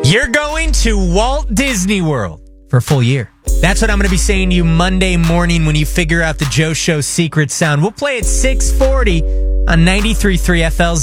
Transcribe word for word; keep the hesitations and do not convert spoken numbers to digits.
You're going to Walt Disney World for a full year. That's what I'm going to be saying to you Monday morning when you figure out the Joe Show secret sound. We'll play at six forty on ninety-three point three F L Z.